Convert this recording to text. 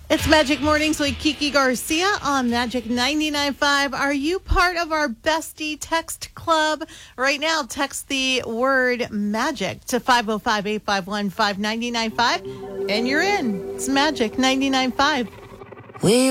It's Magic Mornings with Kiki Garcia on Magic 99.5. Are you part of our Bestie Text Club? Right now, text the word MAGIC to 505-851-5995, and you're in. It's Magic 99.5.